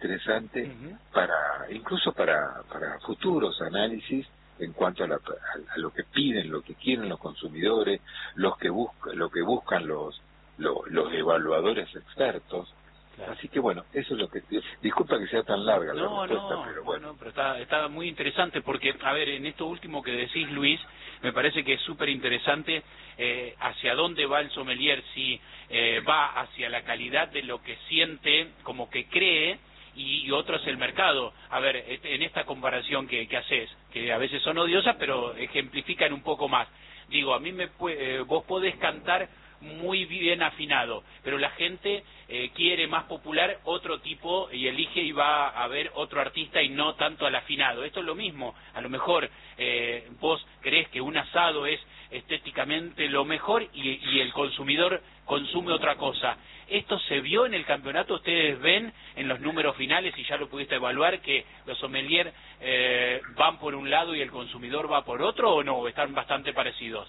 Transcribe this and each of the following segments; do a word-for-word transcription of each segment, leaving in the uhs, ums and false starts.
interesante Uh-huh. para, incluso para, para futuros análisis en cuanto a, la, a, a lo que piden, lo que quieren los consumidores, los que buscan, lo que buscan los, los, los evaluadores expertos. Claro. Así que bueno, eso es lo que... Disculpa que sea tan larga la No, respuesta, no, pero no, bueno. no, pero está, está muy interesante porque, a ver, en esto último que decís, Luis, me parece que es súper interesante eh, hacia dónde va el sommelier, si eh, va hacia la calidad de lo que siente, como que cree, y, y otro es el mercado. A ver, este, en esta comparación que, que haces, que a veces son odiosas, pero ejemplifican un poco más. Digo, a mí me eh, vos podés cantar muy bien afinado, pero la gente eh, quiere más popular otro tipo y elige y va a ver otro artista y no tanto al afinado. Esto es lo mismo, a lo mejor eh, vos creés que un asado es estéticamente lo mejor y, y el consumidor consume otra cosa. ¿Esto se vio en el campeonato? ¿Ustedes ven en los números finales, y ya lo pudiste evaluar, que los sommeliers eh, van por un lado y el consumidor va por otro, o no? ¿Están bastante parecidos?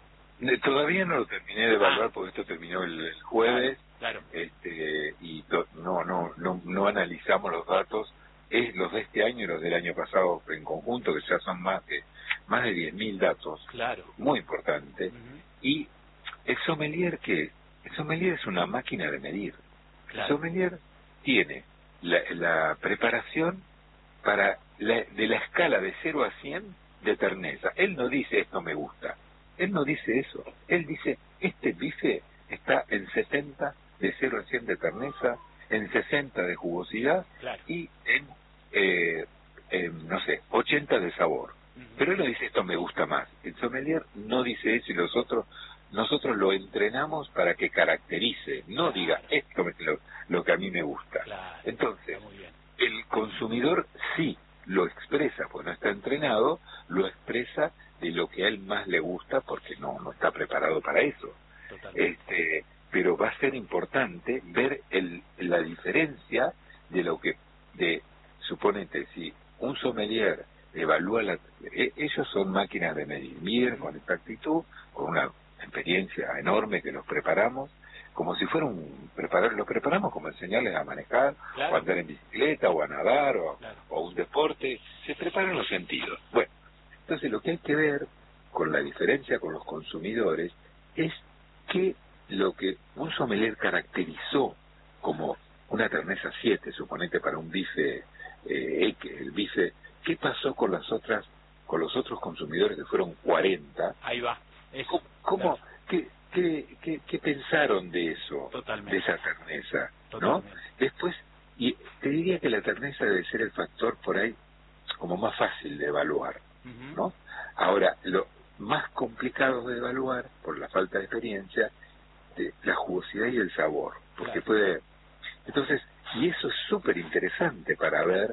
Todavía no lo terminé de evaluar Ah, porque esto terminó el, el jueves, claro, claro. este, y to, no, no, no, no analizamos los datos, es los de este año y los del año pasado en conjunto, que ya son más de más de diez mil datos, Claro. muy importante. Uh-huh. Y el sommelier, ¿qué? El sommelier es una máquina de medir. Claro. El sommelier tiene la, la preparación para la, de la escala de cero a cien de terneza. Él no dice esto me gusta. Él no dice eso. Él dice, este bife está en setenta de cero a cien de terneza, en sesenta de jugosidad, Claro. y en, eh, en, no sé, ochenta de sabor. Uh-huh. Pero él no dice, esto me gusta más. El sommelier no dice eso, y nosotros, nosotros lo entrenamos para que caracterice, no Claro. diga, esto es lo, lo que a mí me gusta. Claro. Entonces, Está muy bien. el consumidor sí lo expresa, pues no está entrenado, lo expresa de lo que a él más le gusta, porque no no está preparado para eso. Totalmente. Este, pero va a ser importante ver el, la diferencia de lo que, de, suponete, si un sommelier evalúa la, e, ellos son máquinas de medir, miden con exactitud, con una experiencia enorme que los preparamos, como si fuera un preparar, lo preparamos como enseñarles a manejar, Claro. o a andar en bicicleta, o a nadar, o, Claro. o un deporte, se preparan los sentidos. Bueno, entonces lo que hay que ver con la diferencia con los consumidores es que lo que un sommelier caracterizó como una terneza siete, suponete para un bife, eh, el bife, ¿qué pasó con las otras, con los otros consumidores que fueron cuarenta? Ahí va. Eso. ¿Cómo, cómo Claro. qué, qué, qué, qué pensaron de eso, Totalmente. de esa terneza, Totalmente. ¿no? Después, y te diría que la terneza debe ser el factor por ahí como más fácil de evaluar, Uh-huh. ¿no? Ahora, lo más complicado de evaluar, por la falta de experiencia, de la jugosidad y el sabor, porque Claro. puede... Entonces, y eso es súper interesante para ver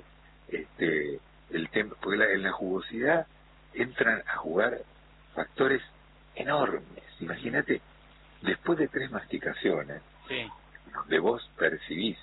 este el tema, porque la, en la jugosidad entran a jugar factores enormes. Imagínate, después de tres masticaciones, Sí. donde vos percibís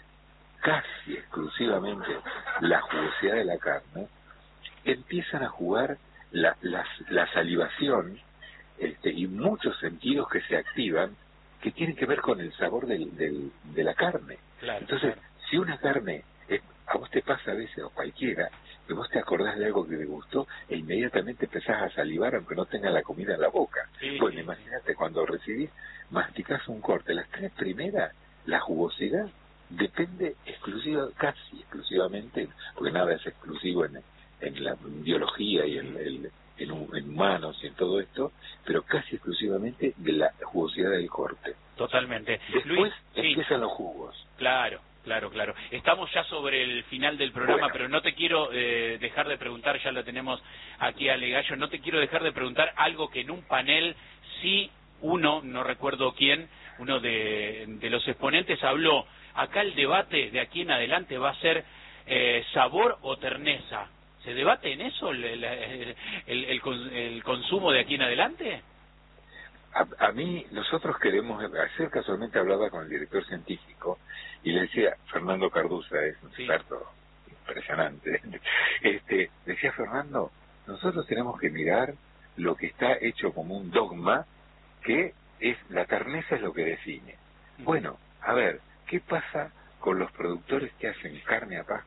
casi exclusivamente la jugosidad de la carne, empiezan a jugar la, la, la salivación este, y muchos sentidos que se activan que tienen que ver con el sabor del, del, de la carne. Claro. Entonces, Claro. si una carne, es, a vos te pasa a veces, o cualquiera, que vos te acordás de algo que te gustó e inmediatamente empezás a salivar aunque no tenga la comida en la boca. Sí, Bueno, sí, imagínate, cuando recibís, masticás un corte, las tres primeras, la jugosidad depende exclusiva, casi exclusivamente, porque nada es exclusivo en, en la biología y en, en, en, en humanos y en todo esto, pero casi exclusivamente de la jugosidad del corte. Totalmente. Después Luis, sí. empiezan los jugos. Claro, claro, claro. Estamos ya sobre el final del programa, Bueno. pero no te quiero eh, dejar de preguntar, ya lo tenemos aquí a Legallo, no te quiero dejar de preguntar algo que en un panel sí uno, no recuerdo quién, uno de, de los exponentes habló. Acá el debate de aquí en adelante va a ser eh, sabor o terneza. ¿Se debate en eso el, el, el, el, el consumo de aquí en adelante? A, a mí, nosotros queremos, ayer casualmente hablaba con el director científico y le decía, Fernando Carduza es un Sí. experto impresionante, este, decía Fernando, nosotros tenemos que mirar lo que está hecho como un dogma, que es la terneza es lo que define. Bueno, a ver, ¿qué pasa con los productores que hacen carne a pascua?